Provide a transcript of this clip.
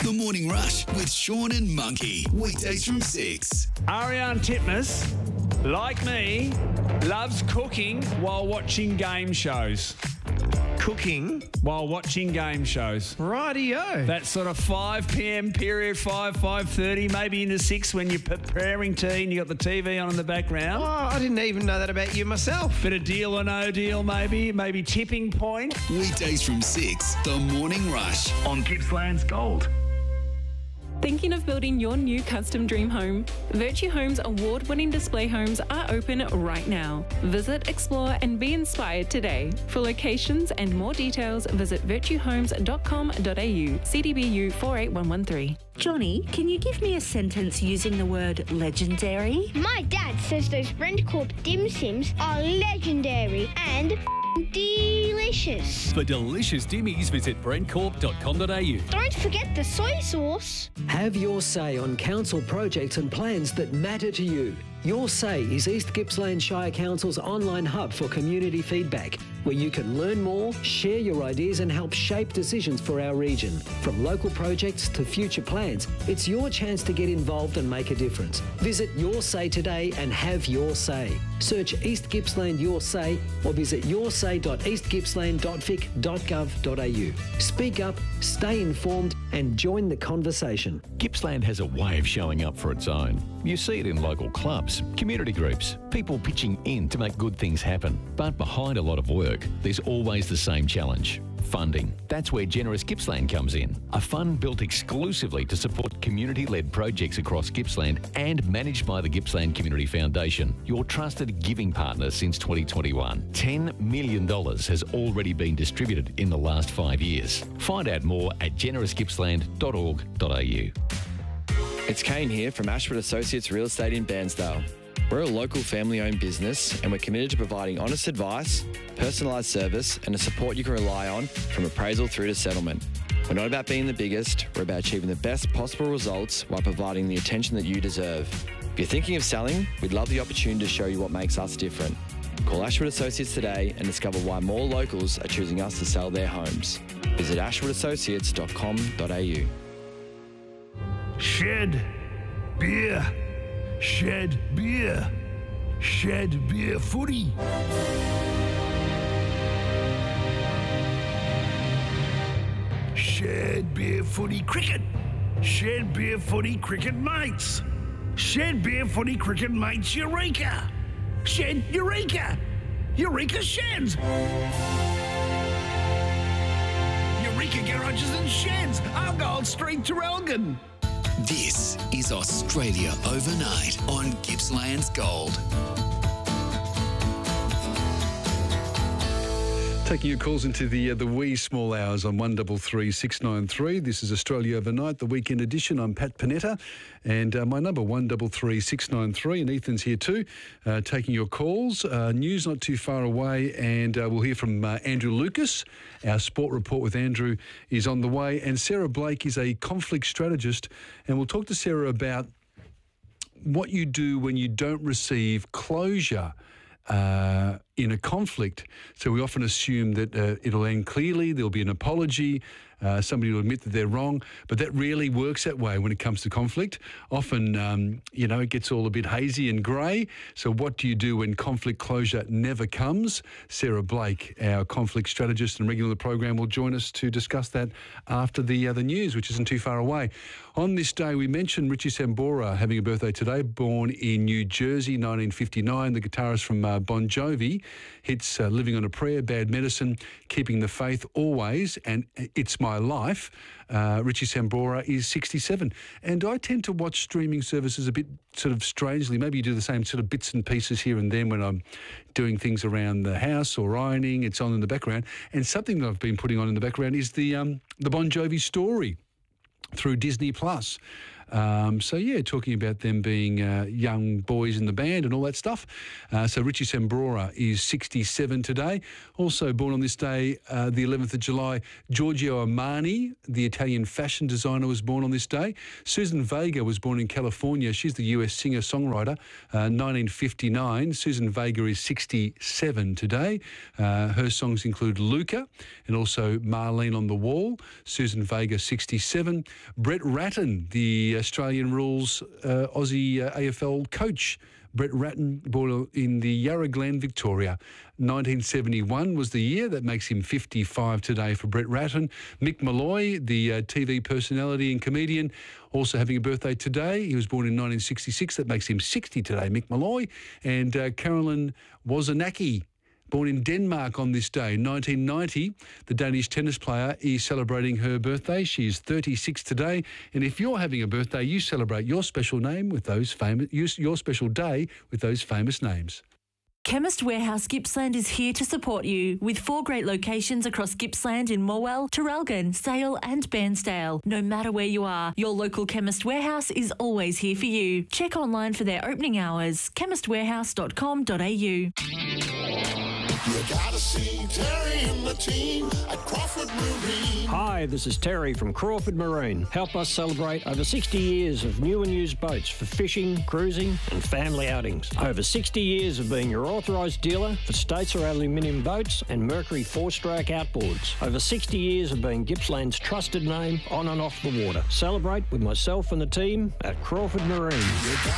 The Morning Rush with Sean and Monkey. Weekdays from 6. Ariane Titmus, like me, loves cooking while watching game shows. Cooking? While watching game shows. Rightio. That sort of 5 p.m. period, 5:30, maybe into 6 when you're preparing tea and you got the TV on in the background. Oh, I didn't even know that about you myself. Bit of Deal or No Deal maybe tipping point. Weekdays from 6. The Morning Rush on Gippsland's Gold. Thinking of building your new custom dream home? Virtue Homes award-winning display homes are open right now. Visit, explore and be inspired today. For locations and more details, visit virtuehomes.com.au, CDBU 48113. Johnny, can you give me a sentence using the word legendary? My dad says those Brentcorp dim sims are legendary and delicious. For delicious dimmies, visit brentcorp.com.au. Don't forget the soy sauce. Have your say on council projects and plans that matter to you. Your Say is East Gippsland Shire Council's online hub for community feedback, where you can learn more, share your ideas and help shape decisions for our region. From local projects to future plans, it's your chance to get involved and make a difference. Visit Your Say today and have your say. Search East Gippsland Your Say or visit yoursay.eastgippsland.vic.gov.au. Speak up, stay informed and join the conversation. Gippsland has a way of showing up for its own. You see it in local clubs, community groups, people pitching in to make good things happen. But behind a lot of work, there's always the same challenge. Funding. That's where Generous Gippsland comes in. A fund built exclusively to support community-led projects across Gippsland and managed by the Gippsland Community Foundation, your trusted giving partner since 2021. $10 million has already been distributed in the last 5 years. Find out more at generousgippsland.org.au. It's Kane here from Ashford Associates Real Estate in Bairnsdale. We're a local family-owned business and we're committed to providing honest advice, personalised service and the support you can rely on from appraisal through to settlement. We're not about being the biggest, we're about achieving the best possible results while providing the attention that you deserve. If you're thinking of selling, we'd love the opportunity to show you what makes us different. Call Ashford Associates today and discover why more locals are choosing us to sell their homes. Visit ashfordassociates.com.au. Shed beer. Shed beer. Shed beer footy. Shed beer footy cricket. Shed beer footy cricket mates. Shed beer footy cricket mates Eureka. Shed Eureka. Eureka Sheds. Eureka Garages and Sheds. Argyle Street, Traralgon. This is Australia Overnight on Gippsland's Gold. Taking your calls into the wee small hours on 133 693. This is Australia Overnight, the weekend edition. I'm Pat Panetta, and my number 133 693, and Ethan's here too, taking your calls. News not too far away, and we'll hear from Andrew Lucas. Our sport report with Andrew is on the way, and Sarah Blake is a conflict strategist, and we'll talk to Sarah about what you do when you don't receive closure in a conflict. So we often assume that it'll end clearly, there'll be an apology, somebody will admit that they're wrong, but that rarely works that way when it comes to conflict. Often, it gets all a bit hazy and grey. So what do you do when conflict closure never comes? Sarah Blake, our conflict strategist and regular on the program, will join us to discuss that after the news, which isn't too far away. On this day, we mentioned Richie Sambora having a birthday today, born in New Jersey, 1959. The guitarist from Bon Jovi hits Living on a Prayer, Bad Medicine, Keeping the Faith, Always, and It's My Life. Richie Sambora is 67. And I tend to watch streaming services a bit sort of strangely. Maybe you do the same sort of bits and pieces here and then when I'm doing things around the house or ironing. It's on in the background. And something that I've been putting on in the background is the Bon Jovi story through Disney Plus. Talking about them being young boys in the band and all that stuff. So Richie Sambora is 67 today. Also born on this day, the 11th of July, Giorgio Armani, the Italian fashion designer, was born on this day. Susan Vega was born in California. She's the US singer-songwriter, 1959. Susan Vega is 67 today. Her songs include Luca and also Marlene on the Wall. Susan Vega, 67. Brett Ratton, the Australian rules Aussie AFL coach. Brett Ratton, born in the Yarra Glen, Victoria. 1971 was the year. That makes him 55 today for Brett Ratton. Mick Malloy, the TV personality and comedian, also having a birthday today. He was born in 1966. That makes him 60 today, Mick Malloy. And Caroline Wozniacki, born in Denmark on this day, 1990. The Danish tennis player is celebrating her birthday. She is 36 today. And if you're having a birthday, you celebrate your special name with those famous, your special day with those famous names. Chemist Warehouse Gippsland is here to support you with 4 great locations across Gippsland in Morwell, Traralgon, Sale and Bairnsdale. No matter where you are, your local Chemist Warehouse is always here for you. Check online for their opening hours, chemistwarehouse.com.au. You gotta see Terry and the team at Crawford Marine. Hi, this is Terry from Crawford Marine. Help us celebrate over 60 years of new and used boats for fishing, cruising and family outings. Over 60 years of being your authorised dealer for Statesar aluminium boats and Mercury 4-stroke outboards. Over 60 years of being Gippsland's trusted name on and off the water. Celebrate with myself and the team at Crawford Marine.